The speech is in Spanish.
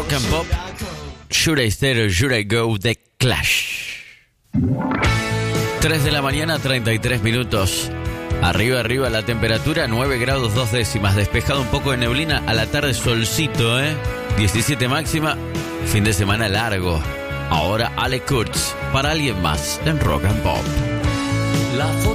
Rock and Pop, Should I Stay or Should I Go, The Clash. 3 de la mañana, 33 minutos. Arriba la temperatura, 9 grados 2 décimas. Despejado, un poco de neblina. A la tarde solcito, 17 máxima. Fin de semana largo. Ahora Ale Kurtz, para alguien más en Rock and Pop. La